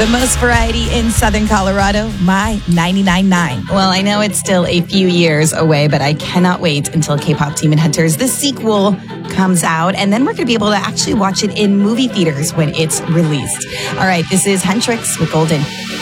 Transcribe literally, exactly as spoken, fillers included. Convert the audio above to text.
The most variety in Southern Colorado, My ninety-nine point nine. Well, I know it's still a few years away, but I cannot wait until K-Pop Demon Hunters, the sequel, comes out. And then we're going to be able to actually watch it in movie theaters when it's released. All right, this is Huntrix with Golden.